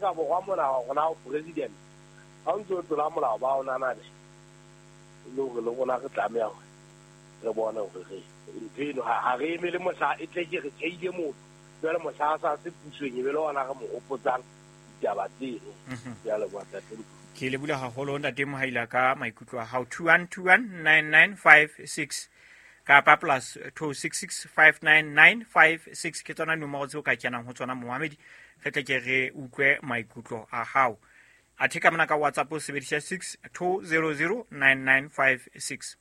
Afrika Borwa mona gona o president ha o ntse o tlola molao ba ona na le bona re tlameha re bona gore ntino ha re eme le motla e tle ke re tseile motho jwale motla sa se pusweng e be le ona re mo hopotsang ditaba tseno ya le botla teng ke le bula haholo ntate Mohaila ka maikutlo a hao 21219956 kapa plus 26659956 ke tsona nomoro tseo ka kenang ho tsona Mohamedi re tle ke re utlwe maikutlo a hao a theka mona ka WhatsApp o sebedisa 62009956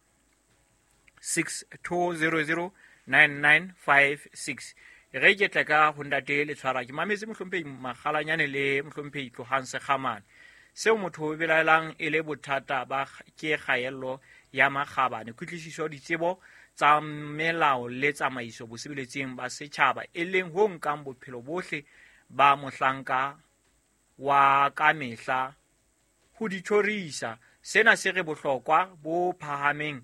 62009956 re ke tla ka ho ntate le tshwara ke mametse mohlomphei makgalanyane le mohlomphei tlohang se kgamane seo motho o belaelang e le bothata ba ke kgaello ya makgabane kutlwisiso ditsebo tsa melao le tsamaiso bosebeletsing ba setjhaba e leng ho nkang bophelo bohle ba mohlanka wa ka mehla ho di tshorisa sena se re bohlokwa bo phahameng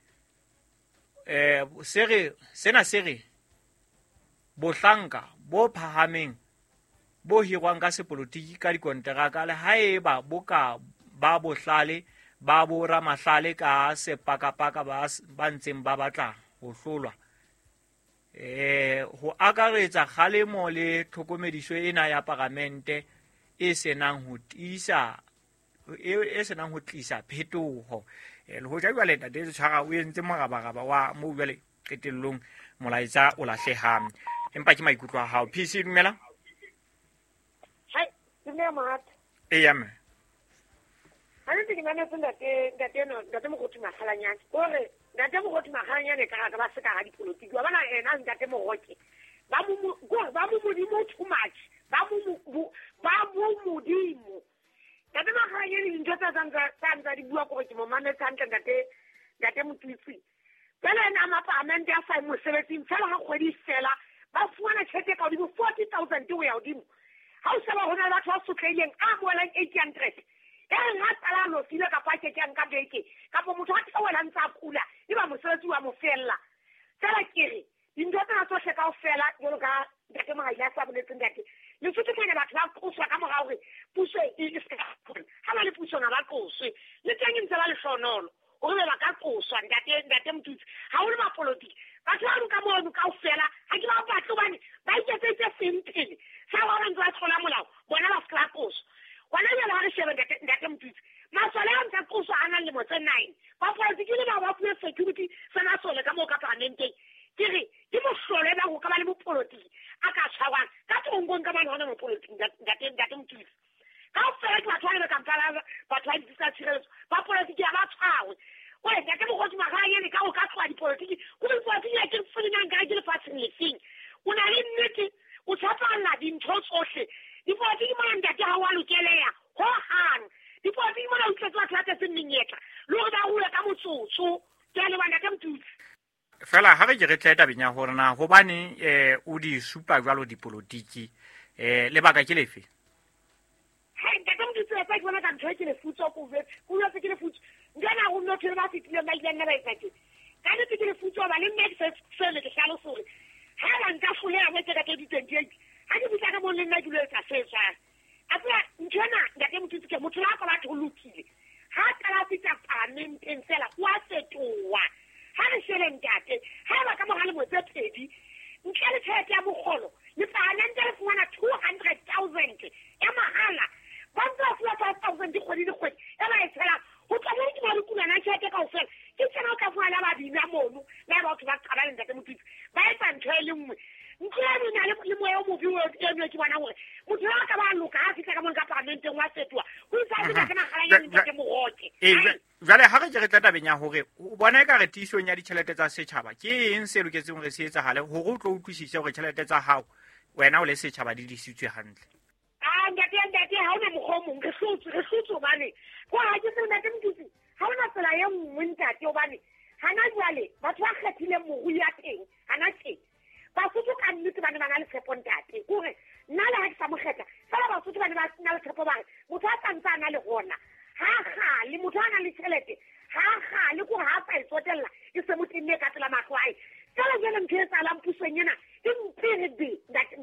sena se re bohlanka bo phahameng bo hirwang ka sepolotiki ka dikonteraka le haeba boka ba bohlale ba bo ramahlale ka sepakapaka ba ntseng ba batla ho hlolwa ho akaretsa kgalemo le tlhokomediso ena ya parlamente e senang ho tlisa phetoho le ho jwa le ntate le tshwara o entse morabagaba wa mo bjale qetellong molaetsa o lahlehang empa ke maikutlo a hao PC dumela mme Ano ke nana tsena ntate mo go tuma khalanyane ore ntate mo go tuma khalanyane ka ba se ka ga dipolitiki wa bana ena ntate mo goke ba mo modimo too much ba mo modimo ntate ma khalanyane ntho tsa di bua go ke mo manetsa ntate motutsi pele na mapament ya sa mo sebetsing fela ga kgwedi fela ba fuana tshete ka di 40,000 o ya odimo ha o se ba hona batho ba sotleleng a boelang 800 nga tsala no file ka pa ke ka beke ka bo motho a tsawela ntsa kula e ba mosebetsi wa mo fella tsela kere dintho tsena tsohle ka o fela jalo ka ntate Mohaila sa boletseng ntate le tsotle ke ne batho ba qoswa ka morao hore puso e ska ha ba le puso na ba qoswe le teng ntse ba le hlonolo o re ba ka qoswa ntate motutsi ha o le ba politiki batho ba ka mono ka o fela ha ke ba batho bane ba iketse simple sa ba rantsa tshola molao bona ba ska qoswa wana le ha re shebe ntate motutsi masole a ntse qoswa ana le mo tse 9 ba politiki le ba fuwe security sana sole ka mo ka parlamenteng kere di mo hlole ba go ka ba le mo politiki a ka tshwarang ka tongong ka bana hona mo politiki ntate motutsi ka o fela ke batho ba le kampala batho ba di sa tshireletso ba politiki ya ba tshwarwe we ntate mo go tuma ga yene ka o ka tshwa di politiki go le politiki ya ke fela nka ke le fatsing le sing o na le nnete o tshapana dintho tsohle di politiki mo ntate ha wa lokeleya ho hang di politiki mo o tletsa tlhatse se menyetla le go ba hula ka motsotso ke le bana ka motutsi fela ha re ke re tleta benya hore na hobane o di supa jwalo dipolitiki le baka ke lefe hai ntate motutsi ya bona ka ntho ke le futso go se ke le futso ngana go no tlhela ba fitile ba ile nna ba itsake ka le ke le futso ba le next sele ke hlalo sore ha ba nka fule ya wetse ka 2028 ha ke bitla ka mo le nna ke le tsa setsa apela ntjena ntate motutsi ke motho la ka ba tholukile ha kala fitsa parlamenteng sela wa setowa ha re shele ntate ha ba ka mo le motse phedi ntle le tshete ya mogolo le parlamente le fumana 200,000 ya mahala ba ntse fula 5,000 kgwedi le kgwedi ya ba etsela ho tsama ke ba le kulana tshete ka ofela ke tsena o ka fumana ba dina mono la ba o tla qala le ntate motutsi ba etsa ntho e le nngwe ntlwana na le moya o mobi o eno ke bona hore motho ya ka ba loka ha fitla ka mo ka parlamenteng wa setwa ho isa ke ka magalanya ntate mogote jwale ha re ke re tla tabeng ya hore o bona e ka re tisong ya ditjhelete tsa setjhaba ke eng se loketseng re se etsagale hore o tlo utlwisise hore tjhelete tsa hao wena o le setjhaba di disitswe hantle ntate ha ona mogomong re hlotse bane go ha ke se ntate motutsi ha ona tsela ye nngwe ntate obane hana jwale batho ba kgethile mogui ya teng hana teng basotho ka nnete ba ne ba na le tshepo ntate kore nna le ha ke sa mo kgetha fela basotho ba ne ba na le tshepo ba re motho a tsantsa na le gona ha gale motho a na le tšhelete ha gale kore ha sa e tsotella e se mo tenne ka tsela matlwae fela jele ntho e tsalang pusong ena ke mpiridi ntate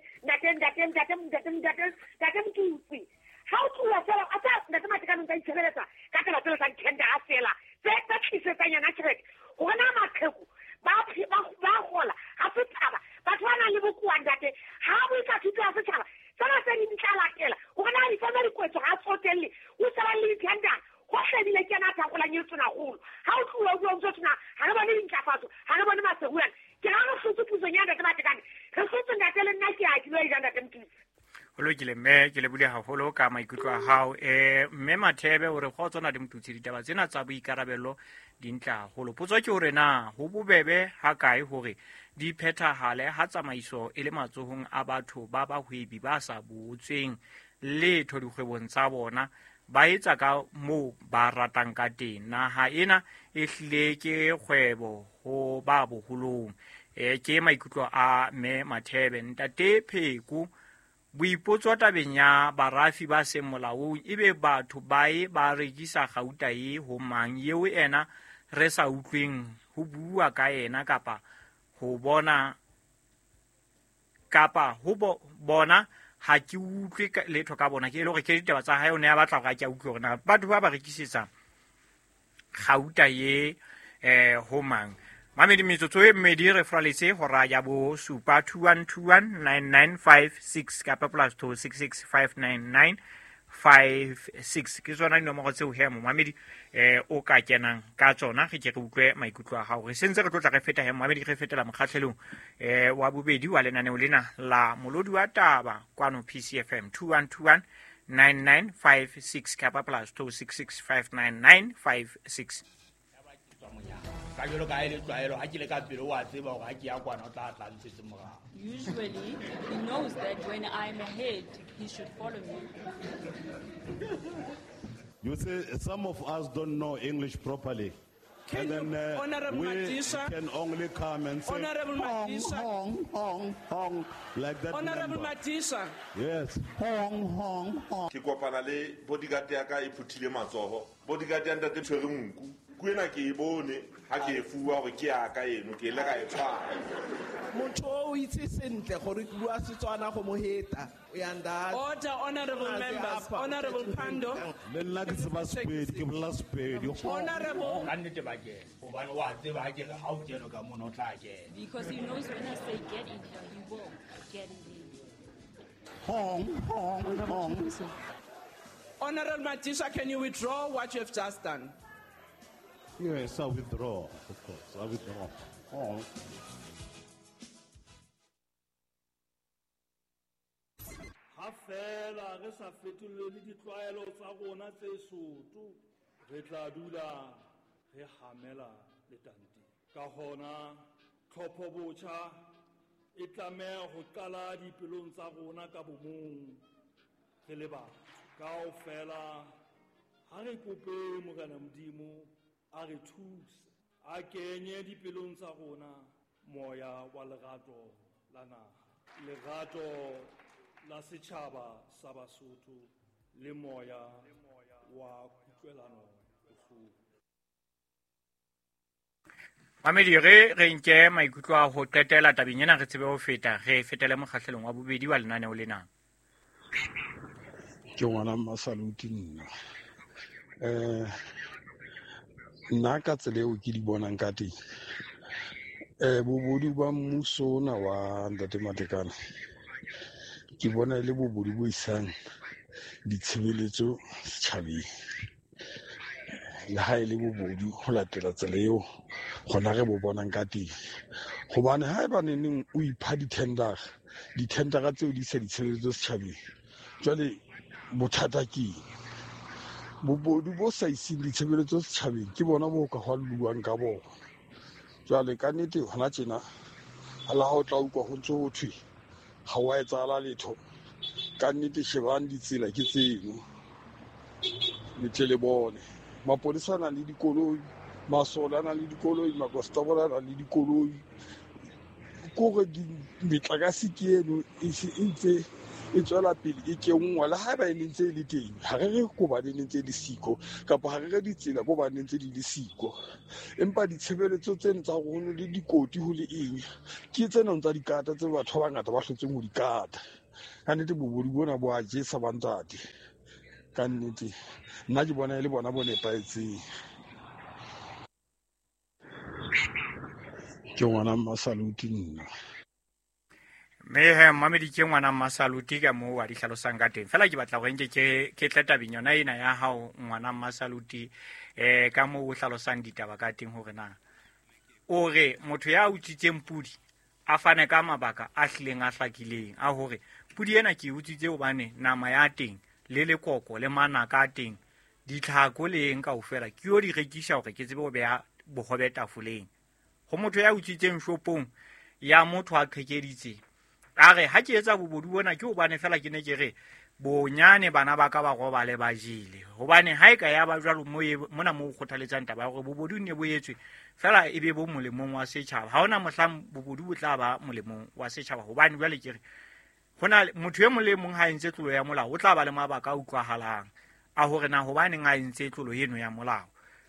motutsi ga o tloa fela a tsa ntate Matekane nka itshebeletsa ka tsela tsele tsa tendera fela tse tlisetsang yana tšhelete gore na maqheku ba gola ga setšhaba batho ba nang le bokoa ntate ga bo ka thuto ya setšhaba tsena tse di tla latela gore na difamily kwetso ga tsotelele o tsela le ditendera go tlebile ke na thagolang e tsonagolo ga o tloa o ntse tsona ga re bone dintlafatso ga re bone maseruana ke ga re hlotse pusong ya ntate Matekane re hlotse ntate le nna ke a dilo e jang ntate Motutsi o lokile mme ke lebile haholo ka maikutlo a hao mme Mathebe o re go tsona di Motutsi ditaba tsena tsa boikarabelo dintla holo potso ke hore na ho bobebe ha kae hore di phethahale ha tsamaiso e le matsohong a batho ba bahwebi ba sa botsweng letho dikgwebong tsa bona ba etsa ka mo ba ratang ka teng naha ena e hlile ke kgwebo ho ba boholong ke maikutlo a mme Mathebe ntate Pheko boipotso tabeng ya barafi ba seng molaong ebe batho ba rekisa gauta ho mang yeo ena re sa utlweng ho bua ka ena kapa ho bona ha ke utlwe letho ka bona ke ile gore ke ditaba tsa hae o ne a batla ga ke utlwe gore batho ba rekisetsa gauta ho mang Mamedi metsotso e mmedi re fraletse hora ya bo supa 21219956 kapa plus 26659956 ke tsona dinomoro tseo he mo Mamedi o ka kenang ka tsona ge ke re utlwe maikutlo a gago re sentse re tlotla re feta he Mamedi re fetela mokgatlhelong wa bobedi wa lenaneo lena la molodi wa taba kwano PCFM 21219956 kapa plus 26659956 Usually, he knows that when I'm ahead, he should follow me. You say some of us don't know English properly. And then we can only come and say, hong, hong, hong, like that. Honorable Matisa. Yes. Hong, hong, hong. Ke kopana le bodyguard ya ka e phuthile matsogo. Bodyguard ya ntate tshwere nku. Kuena ke e bone ha ke fuwa gore ke ya ka eno ke le ga e tshwara. Motho o itse sentle gore ke bua Setswana go mo heta. O ya nda. Order, honorable members, honorable Pando. Le nna ke tseba Sepedi ke bola Sepedi. Honorable. Ka nnete ba ke go ba wa tseba ke ga o tseno ka mono tla ke. Because he knows when I say get in here, he will get in there. Hong, hong, hong. Honorable Matisa, can you withdraw what you have just done? Yes, I withdraw, of course. I withdraw. Hong. Ha fela re sa fetolele ditlwaelo tsa rona tse soto re tla dula re hamela letanteng ka hona tlhopho botjha e tlameha ho qala dipelong tsa rona ka bomong re le batho kaofela ha re kope Morena Modimo a re thuse a kenye dipelong tsa rona moya wa lerato la naha lerato la setjhaba sa Basotho le moya wa kutlwelano bohloko. Mamedi re nke maikutlo a ho qetela tabeng ena re tsebe ho feta re fetele mokgahlelong wa bobedi wa lenaneo lena. Ke ngwana Masaluti nna nna ka tsela o ke di bonang ka teng bobodu ba mmuso ona wa Ntate Matekane ke bona le bobodu bo isang ditshebeletso setjhabeng le ha ile bobodu ho latela tsela eo gona re bo bonang ka teng gobane ha eba neng o ipha ditendera tseo di sa ditshebeletso setjhabeng jwale bothata ke bobodu bo sa iseng ditshebeletso setjhabeng ke bona bo ka hwalluwang ka bona jwale ka nnete hona tjena ha la ha o tla utlwa ho ntso ho thwe ha wa etsala letho ka nnete shebang ditsela ke tseno le tle bone mapodisa na le dikoloi masola na le dikoloi makostabola na le dikoloi ko re di metlakase ke eno e ntse e tswela pele e kenngwa le ha ba e ntse e le teng ha re re ko ba ne ntse di siko kapa ha re re ditsela ko ba ne ntse di le siko empa ditshebeletso tsena tsa rona le dikoti ho le eng ke tsena tsa dikata tse batho ba ngata ba hlotseng ho dikata ka nnete bobodu bona bo a jesa ba ntate ka nnete nna ke bona e le bona bo nepaetseng ke ngwana Masaluti nna mehe mamedi ke ngwana Masaluti ka mo wa di hlalosang ka teng fela ke batla go nke ke tletabeng yona ena ya hao ngwana Masaluti ka mo o hlalosang ditaba ka teng hore na o re motho ya utsitseng pudi a fane ka mabaka a hlileng a hlakileng a hore pudi ena ke utsitse hobane nama ya teng le lekoko le manaka a teng di tlhako le eng kaofela ke yo di rekisa hore ke tsebe ho beha bohobe tafoleng go motho ya utsitseng shopong ya motho a qhekeditse a re ha ke etsa bobodu bona ke hobane fela ke ne ke re bonyane bana ba ka ba roba le ba jile hobane ha e ka ya ba jwalo mona mo kgothaletsang taba hore bobodu ne bo etswe fela e be bo molemong wa setjhaba ha ona mohlang bobodu bo tla ba molemong wa setjhaba hobane jwale ke re hona motho e molemong ha entse tlolo ya molao o tla ba le mabaka a utlwahalang a hore na hobane nga entse tlolo eno ya molao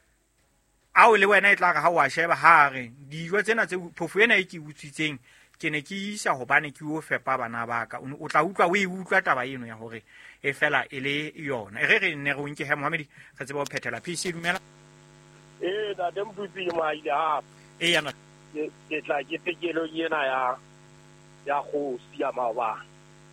ao le wena e tla ga wa sheba ha re dijo tsena tse phofu ena e ke utsitseng ke ne ke isa hobane ke o fepa bana ba ka o tla utlwa o e utlwa taba eno ya hore e fela e le yona e re nne go nke he Mohamedi re tseba go phethela PC dumela da dem butsi ma ile ha yana ke tla ke tekelo yena ya go sia mawa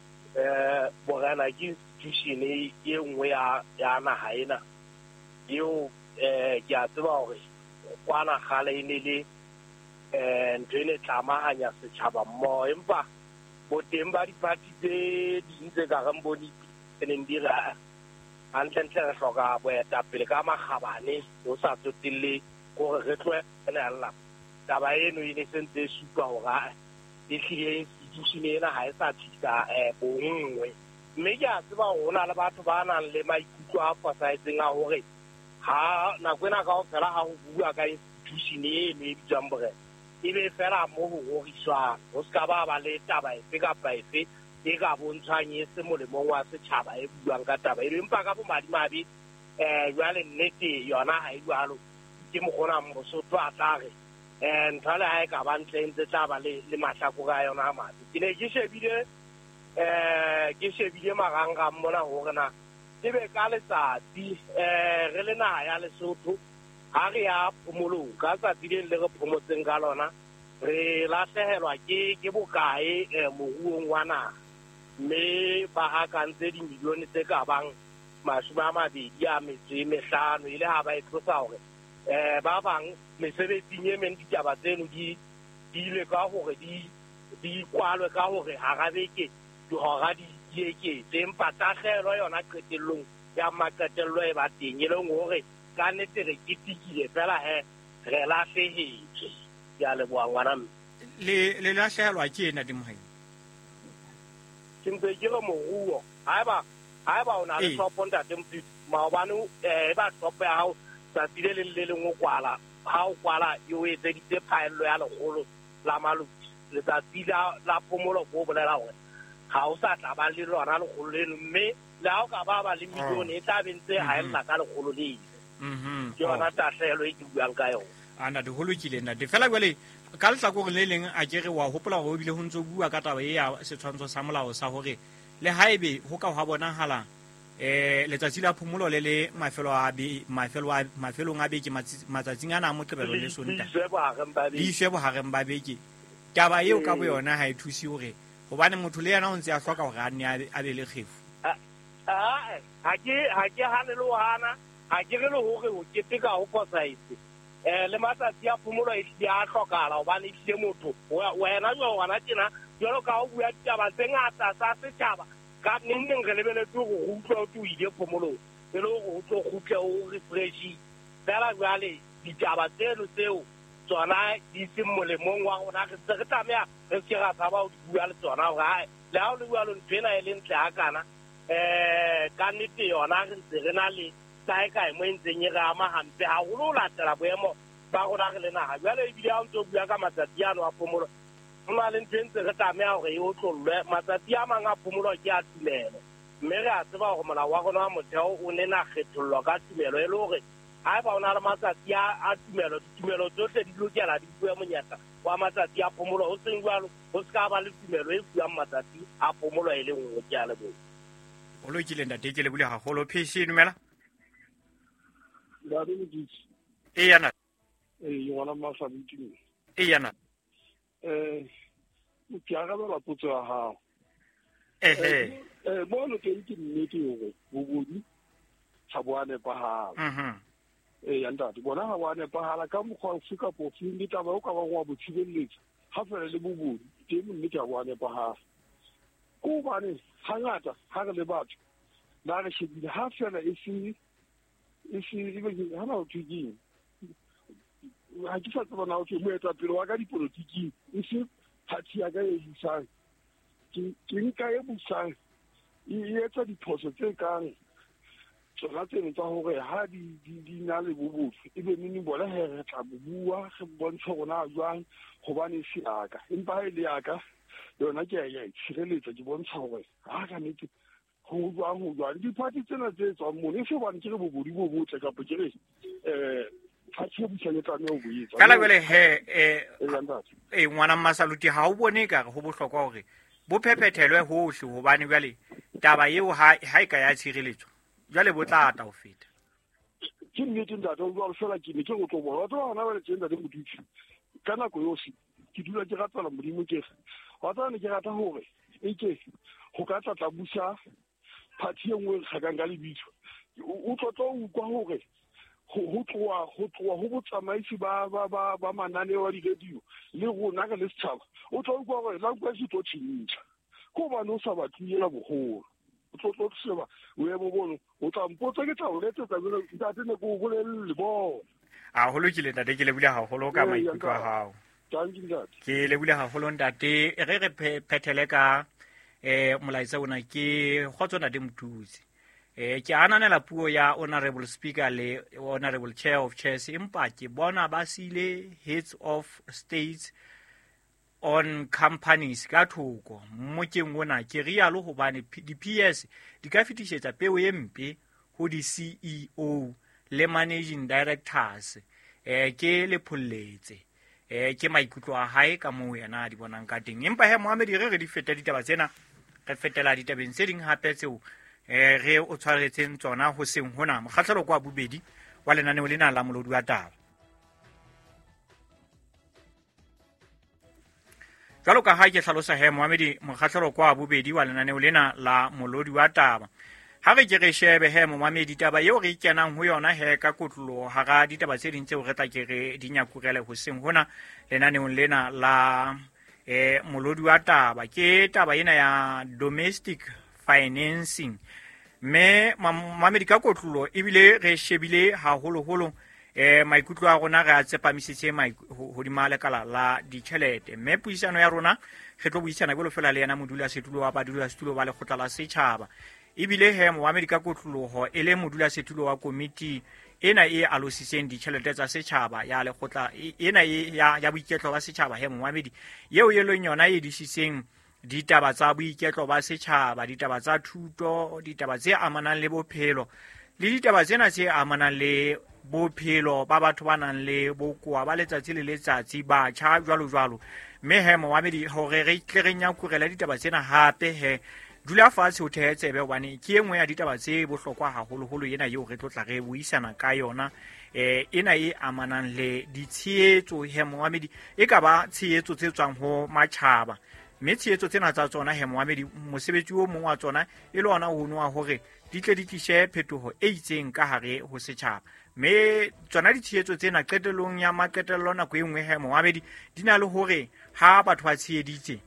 borana ke institution e nngwe ya na haena yo ke a tseba hore kwana gale e ne le ntho e ne tlamahanya setjhaba mmoho empa boteng ba dipati tse dintse ka ga mboni e neng di ra hantle re hloka boetapele ka magabane o sa tsotelle gore re tloela taba eno e ne sentse supa hore e tlile institution ena ha e sa tlisa bongwe mme ke a tseba ho na le batho ba nang le maikutlo a fosahetseng a hore ha nako ena ka ho fela ha ho bua ka institution eno e bitswang borena e be fela mo ho roriswang ho ska ba le taba efe kapa efe e ka bontshwang e se molemong wa setjhaba e buang ka taba e empa ka bomadimabe jwale nnete yona ha e jwalo ke mogona Mosotho a tla re nthale ha e ka ba ntle ntse tla ba le mahlako ka yona a mabe ke ne ke shebile marangrang mona hore na ebe ka letsatsi re le naha ya Lesotho ha re ya phomolong ka tsatsi le re phomotseng ka lona re lahlehelwa ke bokae moruong wa naha mme ba akantse dimilione tse ka bang 25 ile ha ba e tlosa hore ba bang mesebetsing e meng ditaba tseno di ile ka hore di kwalwe ka hore ha beke dihora di eketse empa tahlelo yona qetellong ya maqetello e ba teng e leng hore ka nnete re kitikile fela re lahlehetse ya leboa ngwana le lahlehelwa ke ena dimhaeng ke ntse ke re moruo haeba o na le shopo ntate Mfiti maobane ba shopo ya hao tsatsi le leng o kwala ha o kwala yo etseditse phaello ya legolo la maluti letsatsi la phomolo go bolela hore ga o sa tla ba le lona legolo leno mme le ha o ka ba le milione e tla bentse ha e nna ka legolo leno ke yona tahlelo e ke buang ka yona ana di holokile nna di fela jwale ka letlakore le leng a kere wa hopola go bile ho ntse bua ka taba e ya setshwantsho sa molao sa hore le haebe ho ka ha bonahala letsatsi la phomolo le mafelong a beke matsatsing ana mo Qebelo le Sonta di iswe bohareng ba beke taba eo ka bo yona ha e thusi hore hobane motho le yena o ntse a hloka hore a nne a be le kgefu ha ke hane le hana ha ke re le hore ho keteka ho posaitse le matsatsi a phomolo e a hlokala hobane e hlile motho wena jo wana tjena jalo ka o bua ditaba tse ngata tsa setjhaba ka neng re lebeletse go utlwa o ile phomolong e le go utlwa go tle o refresh fela jwale ditaba tseo tsona di se molemong wa rona re tse re tsamea re se ra tsaba o bua le tsona hore le ha o le bua le ntwena e le ntle hakana ka nnete yona re ntse re na le kae mo ntseng e re ama hampe haholo o latela boemo ba rona re le naha jwale ebile ha o ntse o bua ka matsatsi ano a phomolo ho na le ntho e ntse re tlameha hore e otlollwe matsatsi a mang a phomolo ke a tumelo mme re a tseba hore molao wa rona wa motheo o ne na kgethollwa ka tumelo e le hore haeba o na le matsatsi a tumelo ditumelo tsohle di lokela di bue monyetla wa matsatsi a phomolo ho seng jwalo ho se ka ba le tumelo e buang matsatsi a phomolo e le nngwe ke a leboha o lokile ntate ke le bule haholo phisi dumela la re di yana ngwana mafabitini yana ke a ga la potso ya hao bona ke nnete hore bobodu ha bo a nepahala ya ntate bona ha bo a nepahala ka mokgwa o fika po findi taba o ka ba wa botshibeletsa ha fela le bobodu ke nnete ha bo a nepahala ko bane hangata ha re le batho ba re shebile ha fela e be ha na o tsiki ha ke sa tsaba na o tswe mo etsa pele wa ka dipolotiki e se party ya ka e disang ke nka e busang e etsa diphoso tse kang tsona tseno tsa hore ha di na le bobodu e be nini bona he re tla bua re bontsha rona jwang hobane se aka empa e le aka yona ke ya itshireletsa ke bontsha hore ha ka nete ho jwang di-party tsena tse tswang mone e se bane ke re bobodu bo botle kapa ke re ka labele he ngwana Masaluti ha o bone ka go bohlokwa hore bo phephethelwe hohle hobane jwale taba eo ha e ka ya tshireletswa jwale bo tla ata ho feta ke nnete ntate o jwalo fela ke ne ke go tlo bona batho ba hona ba le tsenda le modutsi ka nako yohle ke dula ke ratela modimo ke wa tsana ke rata hore ke go ka tla busa party e nngwe ga ka lebitso o tlotlo o kwa hore ho tloa ho botsamaisi ba mananeo wa di-radio le rona ka le setšhaba o tlo kwa gore la kwa se tlo tšhintšha ko bane o sa batluela bogolo o tlo sheba o emo bono o tla mpotsa ke tla o letsetsa ntate ne ko o bolelele bona a ho lokile ntate ke lebile haholo ka maikutlo a hao ke lebile haholo ntate re phethele ka molaetsa ona ke kgotso ntate Mothusi ke ananela puo ya honorable speaker le honorable chair of chairs empa ke bona ba sile heads of states on companies ka thoko mmokeng ona ke rialo hobane di-PS di ka fetisetsa peo e mpe ho di-CEO le managing directors ke le pholletse ke maikutlo a hae ka moo yena di bonang ka teng empa he Mohammed re di feta ditaba tsena re fetela ditabeng tse ding hape tseo re o tshwaretseng tsona ho seng hona mokgahlelo kwa bobedi wa lenaneo lena la molodi wa taba jalo ka ha ke hlalosa he Mohammed mokgahlelo kwa bobedi wa lenaneo lena la molodi wa taba ha re ke re shebe he Mohammed taba eo re kenang ho yona he ka kotlo ha ga ditaba tse ding tseo re tla ke re di nyakurele ho seng hona lenaneo lena la molodi wa taba ke taba ena ya domestic financing me Mohammed ka kotlo ebile re shebile haholo maikutlo a rona re a tsepamisitse hodima lekala la ditjhelete me puisano ya rona re tlo buisana bolo fela le yana modula setulo wa badula setulo ba lekgotla la setjhaba ebile he Mohammed ka kotlo ele modula setulo wa committee ena e alositseng ditjhelete tsa setjhaba ya lekgotla ena ya boiketlo ba setjhaba he Mohammed yeo yelong yona e disitseng ditaba tsa boiketlo ba setjhaba ditaba tsa thuto ditaba tse amanang le bophelo le ditaba tsena tse amanang le bophelo ba batho ba nang le bokoa ba letsatsi le letsatsi batjha jwalo mme he Mohammed hore re tle re nyakurela ditaba tsena hape he dula fatshe o thetsebe hobane ke engwe ya ditaba tse bohlokwa haholo ena eo re tlotla re buisana ka yona ena e amanang le ditshietso he Mohammed e ka ba tshietso tse tswang ho matjhaba mme tshietso tsena tsa tsona he Mohammed mosebetsi o mong wa tsona e le ona ho noa hore di tle di tlishe phetoho e itseng ka hare ho setjhaba mme tsona ditshietso tsena qetellong ya maqetello nako e nngwe he Mohammed di na le hore ha batho ba tshieditse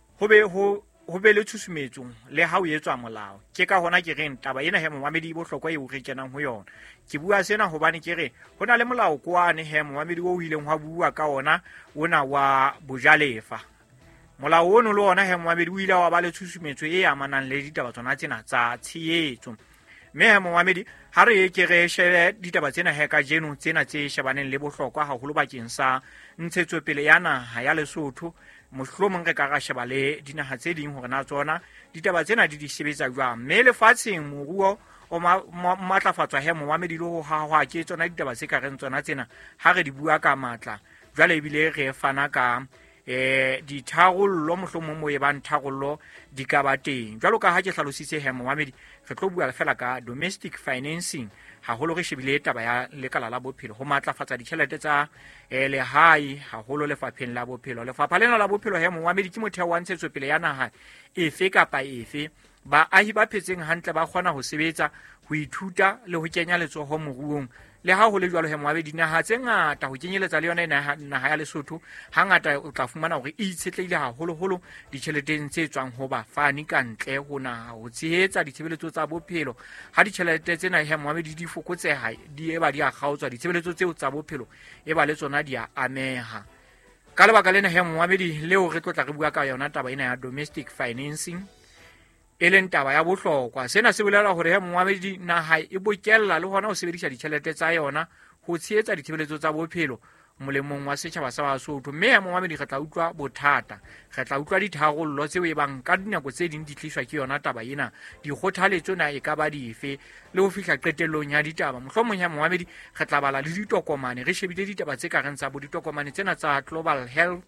ho be le tshusumetso le ha o etswa molao ke ka hona ke reng taba ena he Mohammed e bohlokwa eo re kenang ho yona ke bua sena hobane ke re hona le molao kwane he Mohammed o hileng wa bua ka ona ona wa bojalefa molao ono le ona he Mohammed o ile wa ba le tshusumetso e amanang le ditaba tsona tsena tsa tshietso mme he Mohammed ha re ke re shebe ditaba tsena he ka jeno tsena tse shebaneng le bohlokwa haholo bakeng sa ntshetsopele ya naha ya Lesotho mohlomong re ka ga sheba le dinaha tse ding hore na tsona ditaba tsena di sebetsa jwang, mme lefatsheng moruo o matlafatswa he moamedi le ho hahwa ke tsona ditaba tse ka reng tsona tsena ha re di bua ka matla. Jwale ebile re fana ka ditharollo mohlomong mo e bang tharollo di ka ba teng. Jwalo ka ha ke hlalositse he moamedi, re tlo bua fela ka domestic financing haholo re shebile taba ya lekala la bophelo ho matlafatsa ditjhelete tsa lehae haholo lefapheng la bophelo. Lefapha lena la bophelo he moamedi ke motheo wa ntshetsopele ya naha efe kapa efe. Baahi ba phetseng hantle ba kgona ho sebetsa, ho ithuta le ho kenya letsoho moruong. Le ha ho le jwalo he moabe dinaha tse ngata ho kenyeletsa le yona naha ya Lesotho hangata o tla fumana hore e itshetlehile haholoholo ditjheleteng tse tswang ho bafani ka ntle ho naha ho tshehetsa ditshebeletso tsa bophelo. Ha ditjhelete tsena he moabe di fokotseha di eba di a kgaotswa, ditshebeletso tseo tsa bophelo e ba le tsona di a ameha. Ka lebaka lena he moabe leo re tlo tla re bua ka yona taba ena ya domestic financing e leng taba ya bohlokwa. Sena se bolela hore he moamedi naha e bokella le hona ho sebedisa ditjhelete tsa yona ho tshehetsa ditshebeletso tsa bophelo molemong wa setjhaba sa Basotho. Mme he moamedi re tla utlwa bothata, re tla utlwa ditharollo tseo e bang ka dinako tse ding di tliswa ke yona taba ena, dikgothaletso na e ka ba dife le ho fihla qetellong ya ditaba. Mohlomong he moamedi re tla bala le ditokomane, re shebile ditaba tse ka reng tsa bo ditokomane tsena tsa Global Health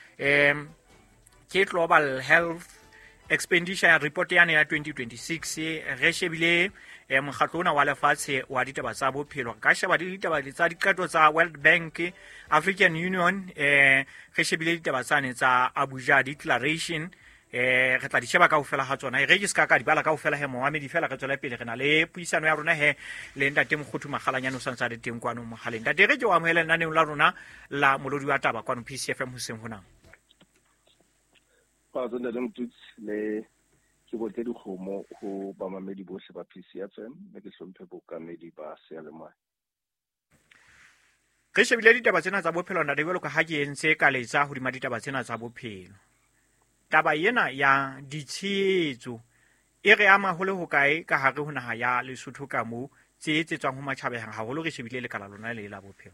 ke Global Health Expenditure Report ya 2026 re shebile mokgatlo ona wa lefatshe wa ditaba tsa bophelo, ka sheba ditaba tsa diqeto tsa World Bank, African Union, re shebile ditaba tsane tsa Abuja Declaration. Re tla di sheba kaofela ha tsona, re ke ka di bala kaofela he moamedi fela re tswela pele re na le puisano ya rona he le ntate Mokgothu Makgalanyane o santsa le teng kwano mohaleng. Ntate re ke wa amohela nna la rona la molodi wa taba kwano PCFM Hoseng hona. Ba tsona le motutsi le ke botle dikgomo ho ba mamedi bohle ba PCFM le ke hlomphe bokamedi ba Sealemoya. Re shebile ditaba tsena tsa bophelo nna dibelo ka ha ke entse ka letsa ho dima ditaba tsena tsa bophelo. Taba ena ya ditshehetso e re ama ho le ho kae ka hare ho naha ya Lesotho ka moo tse tsetswang ho matjhabeng haholo re shebile lekala lona le la bophelo.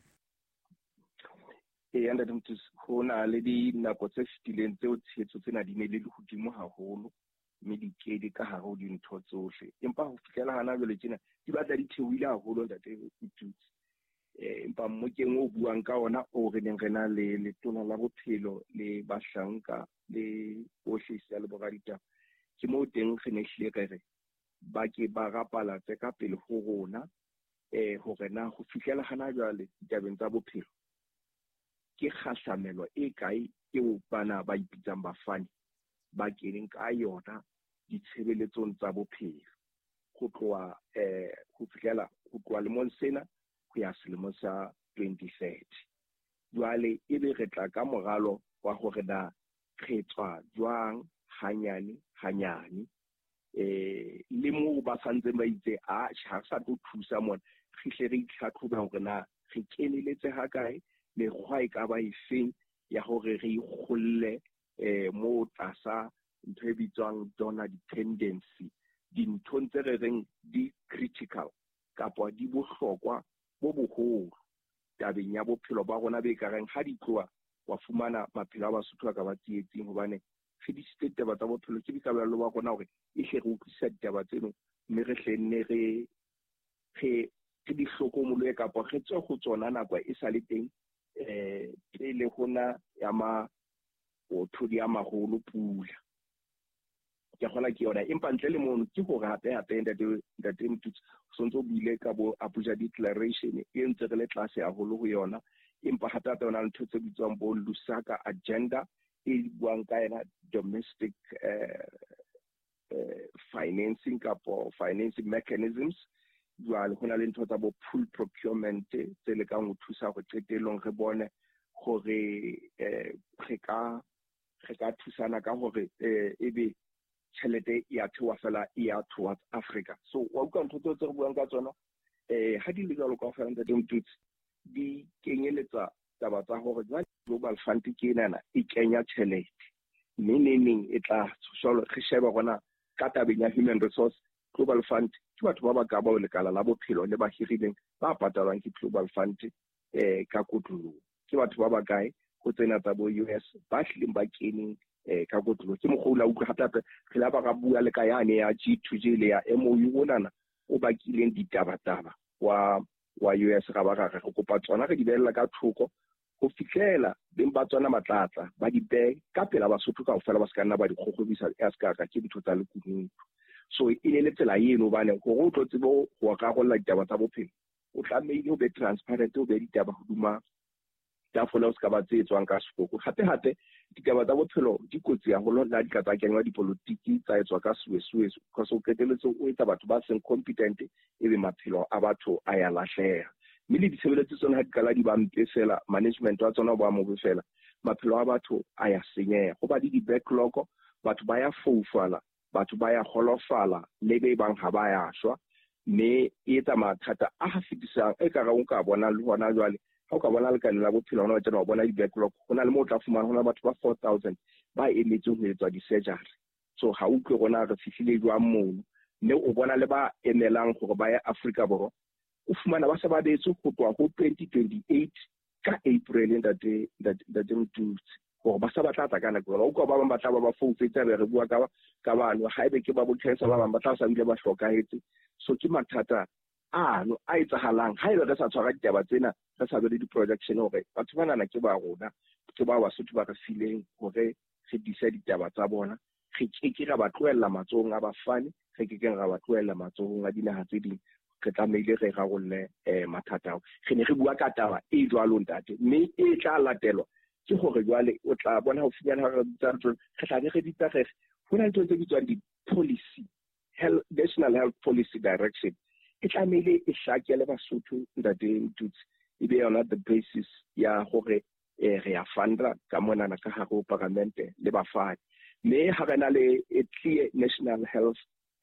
E anda motutsi ho na le dinako tse fetileng tseo tshehetso tsena di ne le hodimo haholo mme di kedi ka hare ho dintho tsohle, empa ho fihlela hana jwale tjena di batla di theohile haholo ntate motutsi. Empa mmokeng o buang ka ona o re neng re na le letona la bophelo le bahlanka le bohle ya le boraditaba ke mo teng re ne hlile ka re ba ke ba rapala tse ka pele ho rona hore na ho fihlela hana jwale ditabeng tsa bophelo ke kgahlamelo e kae eo bana ba ipitsang bafani ba keneng ka yona ditshebeletsong tsa bophelo go tloa lemong sena ho ya selemong sa 2030. Jwale e be re tla ka moralo wa hore na re tswa jwang hanyane le moo ba santse ba itse ha sa tlo thusa mona re hle re itlhatlhoba hore na re keneletse ha kae mekgwa e ka ba efeng ya hore re ikgolle mo tlasa ntho e bitswang donor dependency, dintho tse re reng di critical kapa di bohlokwa bo boholo tabeng ya bophelo ba rona be ka reng ha di tloa wa fumana maphelo a Basotho ka ba tsietsing hobane re di taba tsa bophelo ke dikabelo ba rona hore e hle re utlwisisa ditaba tseno mme re hlenne re di hlokomolohe kapa re tswe go tsona nako e sa le teng pele hona ya thodi ya maholo pula ke gona ke yona. Empa ntle le mono ke gore hape ntate motutsi sontso buile ka bo Abuja Declaration e ntse re le tlase haholo ho yona, empa hape yona ntho tse bitswang bo Lusaka agenda e buang ka yena domestic financing kapo financing mechanisms. Jwale ho na le ntho tsa bo pool procurement tse le ka ho thusa go qetellong re bone gore re ka thusana ka hore ebe tjhelete ya thewa fela ya towards Africa. So wa utlwa ntho tse re buang ka tsona ha di le jalo ka fela ntate motutsi di kenyeletsa taba tsa hore Global Fund ke nana e kenya tjhelete mme e tla jwalo re sheba gona ka tabeng ya human resource. Global Fund ke batho ba ba ka ba lekala la bophelo le ba hirileng ba patalwang ke Global Fund ka kotloloho ke batho ba ba kae go tsena tsa bo US ba hlileng ba keneng ka kotulo ke mogolo a utlwa gape re la ba ga bua le ka yane ya G2J le ya MOU onana o bakileng ditaba wa US ga ba ga go kopa tsona re di belela ka thoko go fitlhela beng ba tsona matlatla ba di bag ka pela Basotho ka ofela ba se ka nna ba di gogobisa ya se ka ke ditho tsa lekunutu. So e le tsela eno bane go go tlotse bo go ka go la ditaba tsa bophelo o tlameile o be transparent o be ditaba goduma tafola o se ka ba tsetswang ka sekoko gape ditaba tsa bophelo di kotsi ya go lona di ka tsa kenwa dipolitiki tsa etswa ka suwe because o keteletse o etsa batho ba seng competent be maphelo a batho a ya lahlega mme le ditshebeletso tsona ha di kala di ba mpe fela management wa tsona ba mo befela maphelo a batho a ya senyega go ba di backlog batho ba ya foufala batho ba ya golofala le be bang ha ba ya shwa mme e etsa mathata a ha fitisang e ka ga o ka bona le hona jwale ha o ka bona le ka nna bophelo hona tsena o bona di backlog hona le mo tla fumana hona batho ba 4000 ba emetse ho etswa di surgery so ha o tle gona re fihlile jwa mmono mme o bona le ba emelang gore ba ya Africa Borwa o fumana ba se ba betso go twa go 2028 ka April that mtutsi gore ba sa batla tsa kana gore o ka ba batla ba foufetsa be re bua ka bano ha ebe ke ba botlhesa ba batla sa bile ba hlokahetse so ke mathata ano a etsahalang ha ebe re sa tshwara ditaba tsena re sa be le di-projection hore batho ba nana ke ba rona ke ba Basotho ba re fileng hore re disa ditaba tsa bona re ke ra ba tloella matsong a bafane re ke ra ba tloella matsong a dinaga tse ding re tlameile re ragolle mathata ao re ne re bua ka taba e jwalo ntate mme e tla latelwa ke gore jwale o tla bona ho finyana re tsa re tla re ditsa re ho na ntse tse bitswang di-policy national health policy direction e tlameile e hlakele Basotho ntate mtutsi e be yona the basis ya gore re ya funda ka monana ka hare ho parlamente le bafani mme ha re na le a clear national health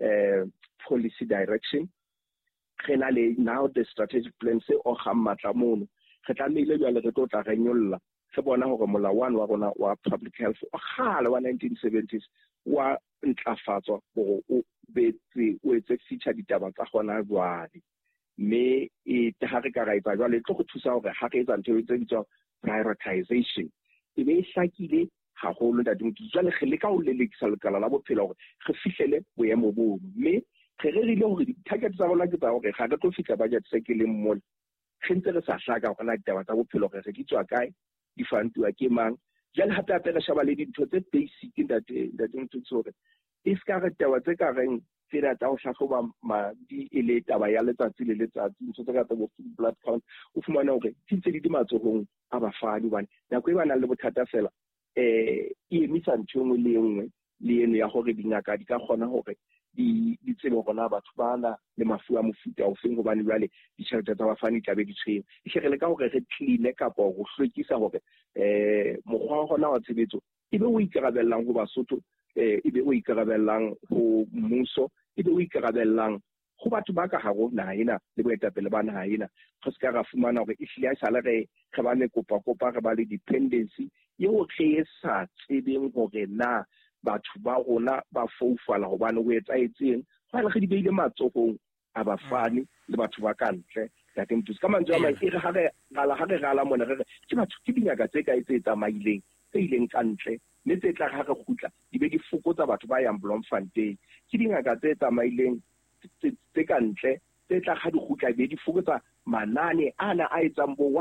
policy direction re na le now the strategic plan se o ga matla mono re tlameile jwale re tlo tla re nyolla se bona gore molao wa rona wa public health o gale wa 1970s wa ntlafatswa gore o etse feature ditaba tsa gona jwale mme e ha re ka ra etsa jwale tlo go thusa gore ha re etsa ntho tse bitswa prioritization e be hlakile haholo da dintho jwale ge le ka o lelekisa lekala la bophelo gore re fihlele boemo bono mme ge re rile gore di-target tsa rona ke tsa gore ga re tlo fihla budget se ke le mmole ge ntse re sa hlaka gona ditaba tsa bophelo ge re di tswa kae di fantiwa ke mang jwale hape re shaba le dintho tse basic ntate ntho tsore e ska re taba tse ka reng tsena tsa go hlahloba madi e le taba ya letsatsi le letsatsi ntho tse ka tsa blood count o fumana gore tse di matsohong a bafadi bane nako e ba nang le bothata fela e emisa ntho engwe le engwe le eno ya gore dingaka di ka kgona gore di tsebe gona batho bana le mafu a mofuta o feng gobane jwale ditšhelete tsa bafani tlabe di tshwere e tlhegele ka gore re clean kapa go hlwekisa gore mokgwa wa gona wa tshebetso e be o ikarabellang go Basotho e be o ikarabellang go mmuso e be o ikarabellang go batho ba ka haro naha ena le boetapele ba naha ena go se ka ra fumana gore e hlile a sale re ba le kopa re ba le dependency yeo re sa tsebeng gore na batho ba rona ba foufala gobane go etsaetseng go le ge di beile matsohong a bafani le batho ba ka ntle ya ke mtutsi ka mantswe a mang e re ha re gala mona re ke batho ke dingaka tse ka tse tsamaileng tse ileng ka ntle le tse tla ga re gutla di be di fokotsa batho ba yang Bloemfontein ke dingaka tse tsamaileng tse ka ntle tse tla ga di gutla be di fokotsa manane ana a etsang bo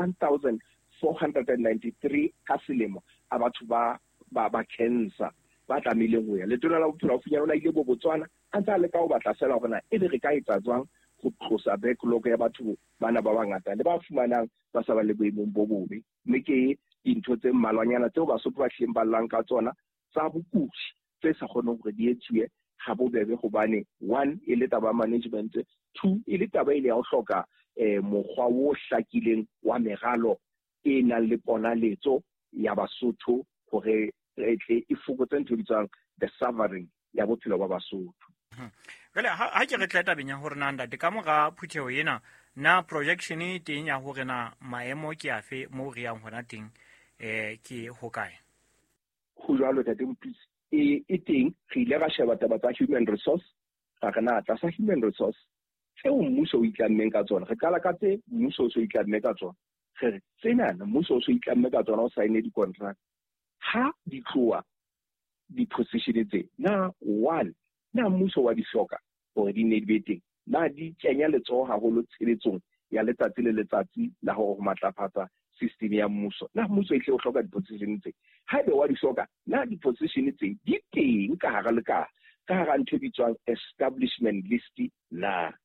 1493 ka selemo a batho ba cancer ba tlamehileng go ya le tona la bophelo o finyana ile bo Botswana a ntse a le ka go batla fela gona e be re ka etsa jwang go tlosa backlog ya batho bana ba bangata le ba fumanang ba sa ba le boemong bo bobe mme ke dintho tse mmalwanyana tseo Basotho ba hleng ba llang ka tsona tsa bokudi tse sa kgoneng gore di etsiwe ga bobebe gobane one e le taba management two e le taba ile ya go hloka mokgwa o hlakileng wa megalo e nang le ponaletso ya Basotho gore e fokotse ntho bitsang the suffering ya bophelo ba Basotho. Jale ha ke re tla tabeng ya gore nanda de ka moga phutheo ena na projection e teng ya gore na maemo ke afe mo re yang hona teng ke hokae go jalo tla template e teng re ile ga sheba taba tsa human resource ga rena tla sa human resource tseo mmuso o itlammeng ka tsona re kala ka tse mmuso o so itlammeng ka tsona re tsena mmuso o se itlamme ka tsona o sign di-contract ha di tloa di-position tse na one na mmuso wa di hloka gore di ne di be teng na di kenya letsoho haholo tshebetsong ya letsatsi le letsatsi la ho matlafatsa system ya mmuso na mmuso itle o hloka di-position tse ha ebe wa di hloka na di-position tse di teng ka hara ka hara ntho bitswang establishment list na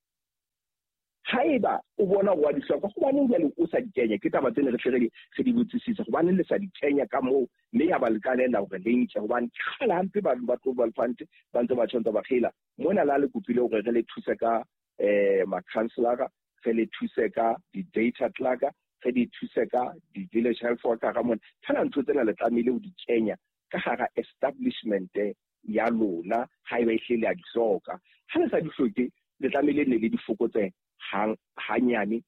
haeba o bona wa di hloka go bane jale o sa di kenya ke taba tsene re tlere se di botsisisa go bane le sa di kenya ka mo mme ya ba lekanela gore lentshe go bane khala hampe ba tlo ba fante ba ntse ba tshwantsa ba khela mona la le kopile gore re le thuse ka ma councilor re le thuse ka di data clerk re di thuse ka di village health worker ga mona tsana ntse tsena le tlamile o di kenya ka hara establishment ya lona haeba ihlele a di hloka ha le sa di hloke le tlamile ne le di fokotse hanyane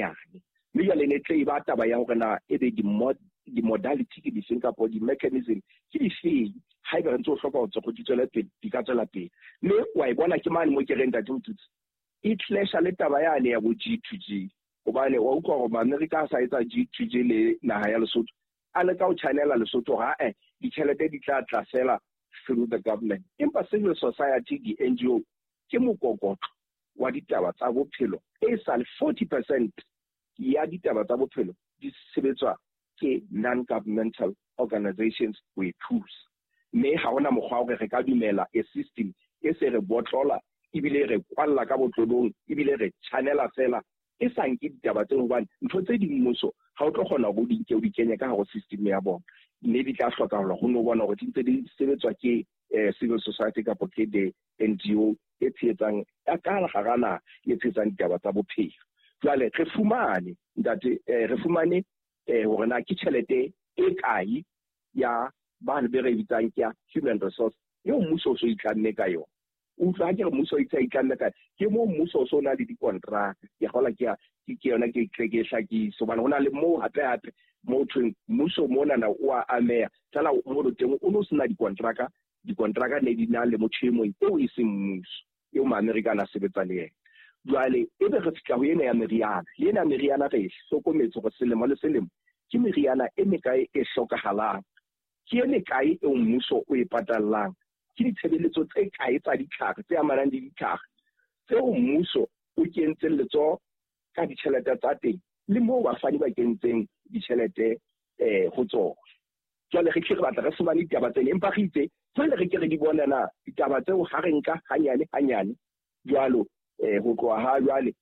mme ya le tle ba taba ya gore na ebe di modality ke di Singapore di mechanism ke di feng haeba re ntse o hloka go tsego di tswela pele di ka tswela pele mme wa e bona ke mane mo ke reng tatse motutsi e clash le taba ya le ya bo G2G gobane wa utlwa go America sa etsa G2G le naha ya Lesotho a le ka o channela Lesotho ga ditšhelete di tla tlasela through the government empa civil society di NGO ke mokokotlo wa ditaba tsa bophelo e sa le 40% ya ditaba tsa bophelo di sebetswa ke non-governmental organizations we choose mme ha ona mokgwa gore re ka dumela a system e se re botlola ibile re kwalla ka botlolong ibile re channela fela e sa nke ditaba tse hobane ntho tse di mmuso ha o tlo kgona go di kenya ka go system ya bona mme di tla hloka hore go no bona gore di ntse di sebetswa ke civil society ka ke the NGO e tsetsang ya kana garana e tsetsang ditaba tsa bophelo jwale re fumane re fumane hore na ke tšhelete e kae ya ba be re bitsang ke human resource yo mmuso o so itlanne ka yo o tla ke mmuso o itlanne ka ke mo mmuso o so na le di-contract ya gola ke yona ke tleke so bana hona le mo hape mo tweng mmuso mona na o a amea tsala mo teng o no sena di-contract ne di na le motšhemo eo e seng mmuso eo ma-American a sebetsa le yena jwale e be re fitla ho ena ya meriana re hlokometse go selemo le selemo ke meriana e mekae e hlokahalang ke ene kae e mmuso o e patallang ke ditshebeletso tse kae tsa ditlhare tse amanang le ditlhare tseo mmuso o kentseng letso ka ditšhelete tsa teng le moo bafani ba kentseng ditšhelete go tsona jwale re tle re batla re fumane ditaba tsene empa re itse jwale re ke re di bonana ditaba tseo ga re nka hanyane jwalo go tloa ha jwale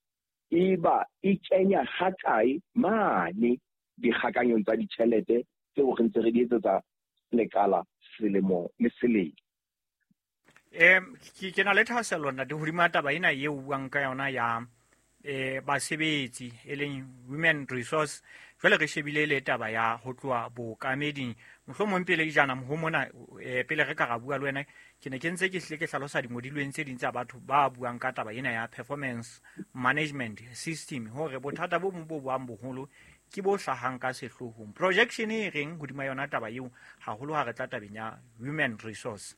e kenya ha kae mane dikgakanyong tsa ditšhelete tseo re ntse re di etsetsa lekala selemo le selemo ke na le thaselo nna di hodima taba ena e buang ka yona ya basebetsi e leng women resource jwale re shebile le taba ya ho tloa bookameding mohlomong pele ke jana mo mona pele re ka ga bua le wena ke ne ke ntse ke hle ke hlalosa dimodilweng tse ding tsa batho ba buang ka taba ena ya performance management system hore bothata bo mo bo buang boholo ke bo hlahang ka sehlohong projection e reng hodima yona taba eo haholo ha re tla tabeng ya women resource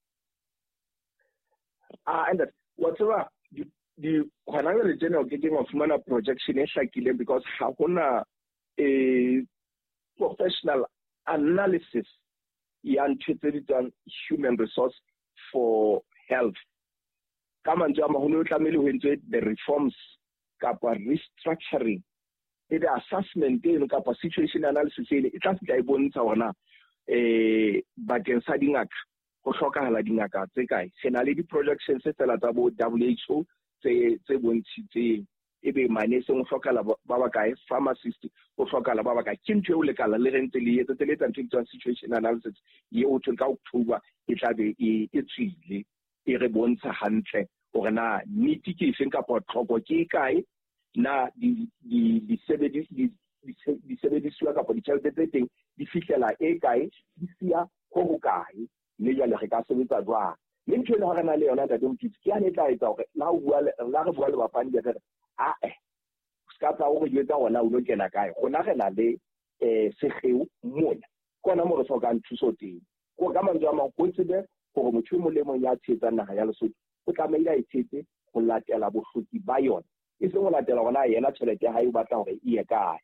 and whatever the le general getting of mana projection e hlakile because ha hona a professional analysis ya ntho tse ditang human resource for health ka mantswe a maholo o tlamehile ho entswe the reforms kapa restructuring the assessment kapa situation analysis e tla fitla e bontsha hona bakeng sa dingaka go hlokahala dingaka tse kae se na le di-projections tse fela tsa bo WHO tse bontshitseng ebe manese go hlokala ba bakae pharmacist go hlokala ba bakae ke ntho e o lekala le rentse le etse le tsa ntho situation analysis ye o tlo ka October e tla be e tswile e re bontsha hantle gore na niti ke ifeng kapa tlhoko ke kae na di sebediswa kapa ditšhelete tse teng di fihlela e kae di sia go kae le ya le re ka sebetsa jwang le ntho e le gore na le yona tla dimtsi ke ane tla etsa gore la re bua le bapani ba re ska tsa go jetsa gona o lo kena kae gona ge na le segeu mona kona mo re tlhokang thuso teng go ka mantswe a mang go tsebe gore motho mo le mong ya tshetsa naga ya Lesotho o tlameile a itsetse go latela bohloki ba yona e se go latela gona yena tšhelete ya hae o batla gore e ye kae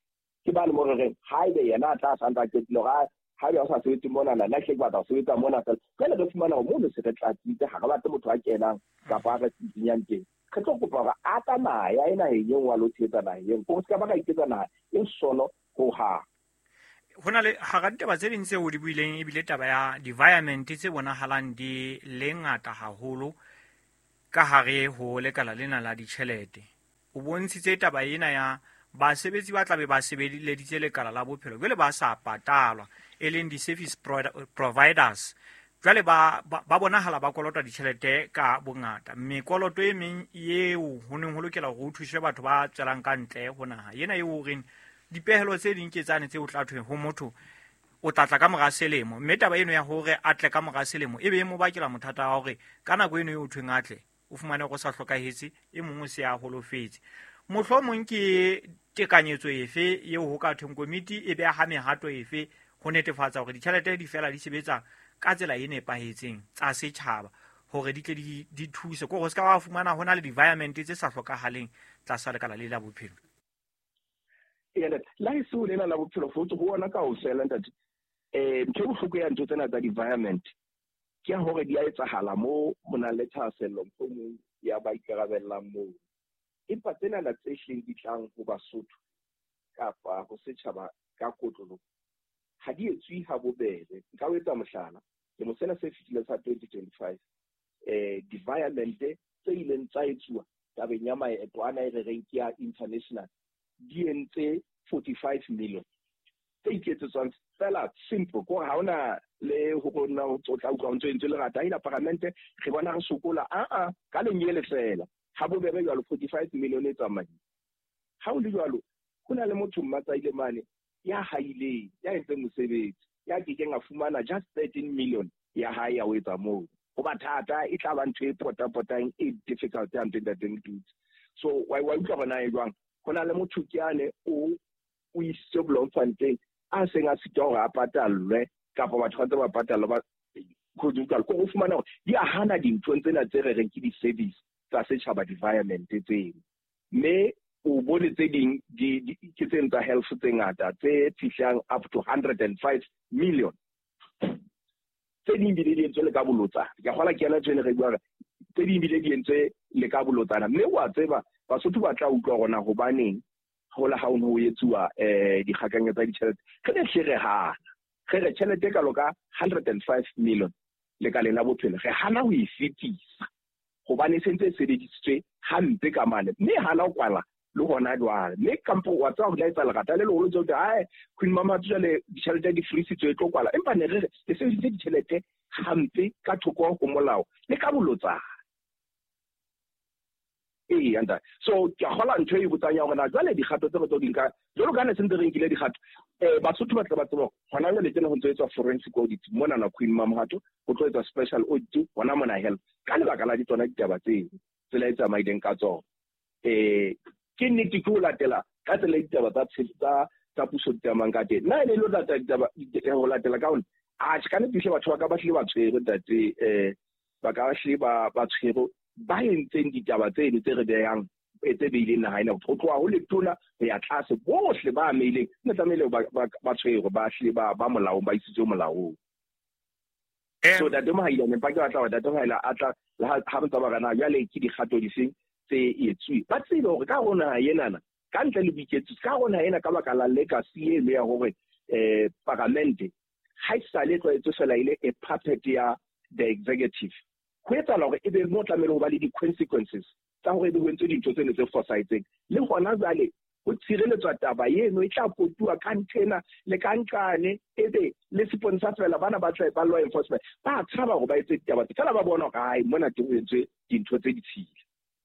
ke ba le mo re reng ha ebe yena a tla santa ke tlo ga ha ya sa sebetse mona la hle ba tla sebetsa mona fela ke le fumana mo le se re tlatsitse ha ga ba motho a kenang ka ba ga tsinyang teng ke tlo kopa ga a tsamaya ena e yeng wa lo tsetsa na yeng go ska ba ka iketsa na e sono go ha hona le ha ga ditaba tse ding tse o di buileng e bile taba ya environment tse bonahalang di le ngata haholo ka hare ho lekala lena la ditjhelete o bontshitse taba ena ya basebetsi ba tlabe ba sebeleditse lekala la bophelo jwale ba sa patalwa e leng di-service providers jwale ba bonahala ba kolotwa ditjhelete ka bongata mekoloto e meng eo ho neng ho lokela go thuswe batho ba tswelang ka ntle ho naha yena eo reng dipehelo tse ding ke tsane tse o tla thwe ho motho o tlatla ka mora selemo mme taba eno ya hore a tle ka mora selemo e be mo bakela mothata wa hore ka nako eno eo thweng atle o fumane go sa hlokahetse e mongwe se a holofetse mohlomong ke tekanyetso efe eo ho ka thweng komiti e be ha mehato efe ho netefatsa hore ditjhelete di fela di sebetsa ka tsela e nepahetseng tsa setjhaba hore di tle di thuse go ska ba fumana hona le environment tse sa hlokahaleng tlasa lekala le la bophelo la isu lena la bophelo futsi go ona ka o sela ntate ntho bohloko ya ntho tsena tsa environment ke ya hore di a etsahala mo mona le thasello mfomong ya ba ikarabellang mo empa tsena la tse hleng di tlang ho Basotho kapa ho setjhaba ka kotlolo ha di etswi ha bobebe nka o etsa mohlala ke mo sena se fitile sa 2025 environment tse ileng tsa etsuwa tabeng ya maeto ana e re reng ke ya international di entse 45 million tse iketsetswang fela simple ko ha ona le ho bona ho tsotla utlwa ntse ntse le rata ina parlamente re bona re sokola ka lenyele fela ha bobebe jwalo 45 million e tsamaya ha o le jwalo kuna le motho mmatsa ile mane ya haile ya etse mosebetsi ya kekeng a fumana just 13 million ya hae ya o etsa moo go ba thata e tla ba ntho e potang e difficult ya nteng dudes so why utlwa bona e jwang hona le motho kyane o isitse Bloemfontein a seng a sitwa go a patalwe kapa batho ba patalwa ba go dutla go fumana di a hana dintho tsena tse re reng ke di-service tsa setjhaba environment tseno mme o bone tse ding ke tse tsa health tse ngata tse fihlang up to 105 million tse ding di le le ka bolotsa ke gola ke yana tsene re bua tse ding di entse le ka bolotsana mme wa tseba Basotho ba tla utlwa gona go baneng gola ha o no etsuwa dikgakanya tsa ditšhelete ke le hle hana ge re tšhelete ka loka 105 million le ka lena bophelo ge hana ho ifitisa go bane sentse se seditswe hampe ka mane mme hana o kwala le gona jwale mme kampo wa tsa go laetsa legata le legolo tse ai Queen Mama tsale ditšhelete di freeze tse tlo kwala empa ne re se ditšhelete hampe ka thoko go molao le ka bolotsana anda so ke gola ntho e botsanya gore na jwale digato tse go tlo dinka jalo ka ne sentse re nkile digato Basotho ba tla ba tsebo gona le tsena go etswa forensic audit mona na Queen Mama hato go tlo etswa special audit gona mona health ka le baka la ditona ditaba tseno tsela e tsamaileng ka tsona ke nnete ke o latela ka tsela ditaba tsa puso ditamang ka teng nna le lo latela ditaba go latela ka one a ka ne pihle batho ba ka ba hle ba tshwere tate ba ka hle ba tshwero ba entseng ditaba tseno tse re deyang tse beileng naha ena go tloa go letona go ya tlase bohle ba ameileng nne tlamehile ba tshwere ba hle ba molaong ba isitswe molaong so tate mohailane pa ke batla wa tate mohaila a tla ha ntse ba kana jwale ke digato difeng tse etswi ba tsebe gore ka gona enana ka ntle le boiketsetso ka gona ena ka baka la legacy eno ya gore parlamente ha isale tlwaetse fela ile a puppet ya the executive go etsala gore e be mo tlamehile go ba le di-consequences tsa gore e be wentse dintho tsene tse fosagetseng le gona jale go tshireletswa taba eno e tla kotua ka nthena le ka ntlane e be le seponsa fela bana ba tla ba law enforcement ba tshaba go ba etse ditaba tse fela ba bona gore ai mona ke go entswe dintho tse ditshile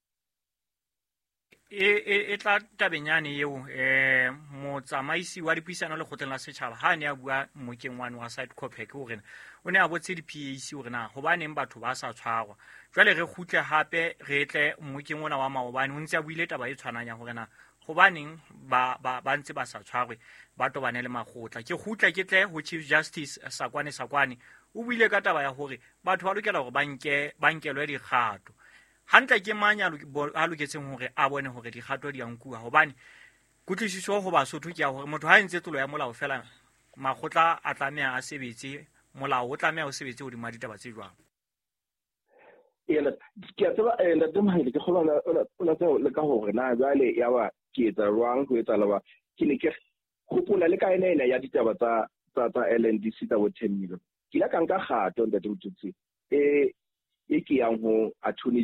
e tla tabenyane eo motsamaisi wa dipuisano le kgotleng la setšhaba ha ne a bua mokeng wane wa side copec gore o ne a botse di-PAC gore na go baneng batho ba sa tshwarwa jwale re khutle hape re tle mokeng ona wa maobane o ntse a buile taba e tshwananya gore na go baneng ba ntse ba sa tshwarwe ba tobane le makgotla ke khutla ke tle ho Chief Justice Sakwane o buile ka taba ya gore batho ba lokela gore ba nkelwe dikgato hantle ke manya a loketseng hore a bone hore dikgato di a nkuwa hobane kutlwisiso go Basotho ke ya gore motho ha ntse tlolo ya molao fela makgotla a tlameha a sebetse molao o tlameha o sebetse hodima ditaba tse jwang. Ke a tseba ntate Mahele ke kgolwa ona tseo le ka hore na jwale ya ba ke etsa jwang go etsa laba ke ne ke gopola le ka ena ya ditaba tsa LNDC tsa bo 10 million ke la ka nka kgato ntate Motutsi e ke yang ho attorney